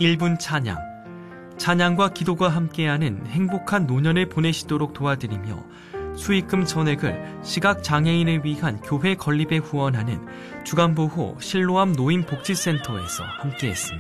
1분 찬양, 찬양과 기도가 함께하는 행복한 노년을 보내시도록 도와드리며 수익금 전액을 시각장애인을 위한 교회 건립에 후원하는 주간보호 실로암 노인복지센터에서 함께했습니다.